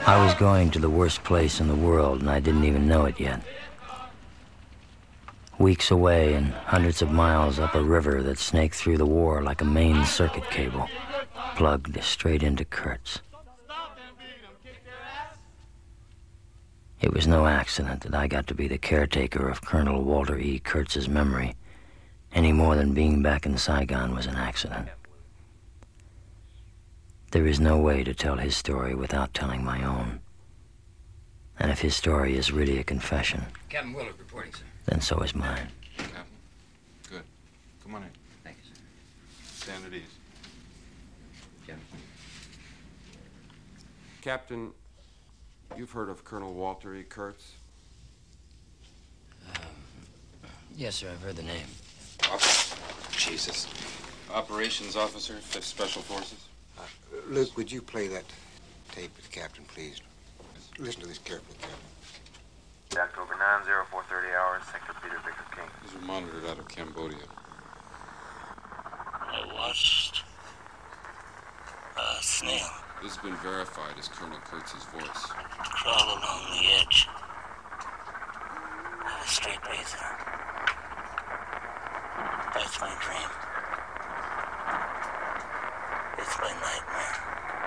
I was going to the worst place in the world, and I didn't even know it yet. Weeks away and hundreds of miles up a river that snaked through the war like a main circuit cable, plugged straight into Kurtz. It was no accident that I got to be the caretaker of Colonel Walter E. Kurtz's memory, any more than being back in Saigon was an accident. There is no way to tell his story without telling my own. And if his story is really a confession, Captain Willard reporting, sir. Then so is mine. Captain, good. Come on in. Thank you, sir. Stand at ease. Captain. Captain, you've heard of Colonel Walter E. Kurtz? Yes, sir, I've heard the name. Jesus. Operations Officer, 5th Special Forces. Luke, would you play that tape with the captain, please? Listen to this carefully, Captain. October 9/04:30 hours, Sector Peter Victor King. These were monitored out of Cambodia. I watched a snail This has been verified as Colonel Kurtz's voice. crawl along the edge of a straight razor. That's my dream. It's my nightmare.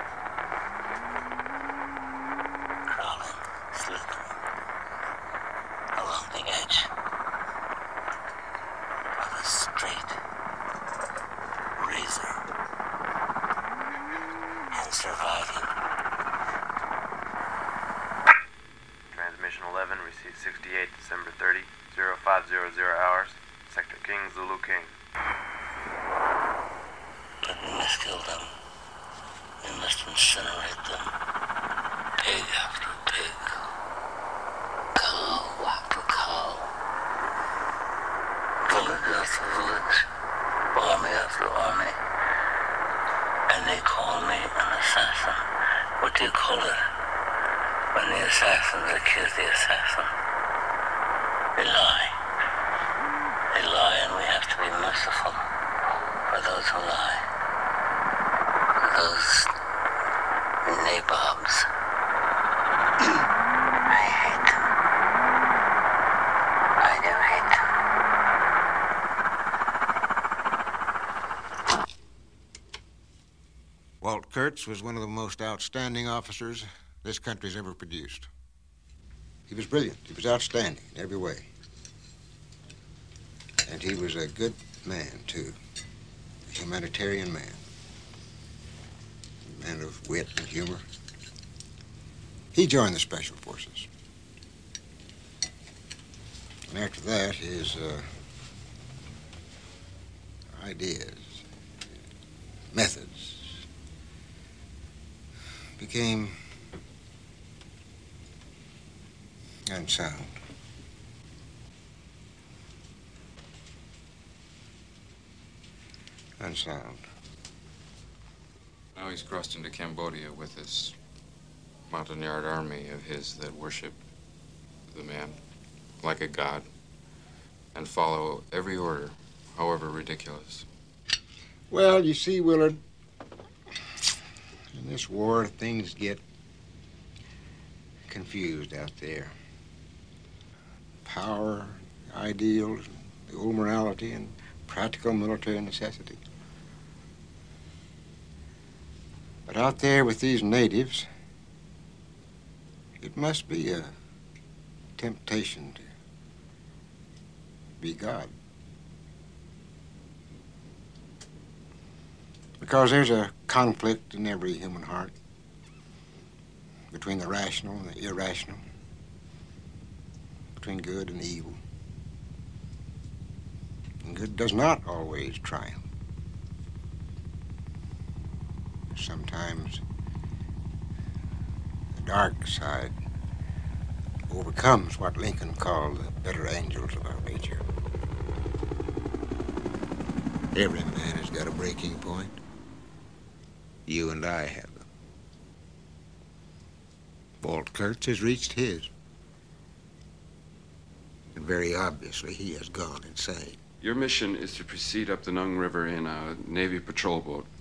Crawling, slithering along the edge of a straight razor and surviving. Transmission 11, received 68, December 30, 0500 hours, Sector King, Zulu King. But we must kill them. We must incinerate them. Pig after pig. Cow after cow. Village after village. Army after army. And they call me an assassin. What do you call it? When the assassins accuse the assassin. They lie. They lie, and we have to be merciful for those who lie. Those nabobs. I hate them. I do hate them. Walt Kurtz was one of the most outstanding officers this country's ever produced. He was brilliant. He was outstanding in every way. And he was a good man, too. A humanitarian man. A man of wit and humor. He joined the Special Forces. And after that, his ideas, methods, became unsound. Unsound. Now he's crossed into Cambodia with this Montagnard army of his that worship the man like a god and follow every order, however ridiculous. Well, you see, Willard, in this war, things get confused out there. Power, ideals, the old morality, and practical military necessity. But out there with these natives, it must be a temptation to be God. Because there's a conflict in every human heart between the rational and the irrational, between good and evil. And good does not always triumph. Sometimes the dark side overcomes what Lincoln called the better angels of our nature. Every man has got a breaking point. You and I have them. Walt Kurtz has reached his. And very obviously, he has gone insane. Your mission is to proceed up the Nung River in a Navy patrol boat.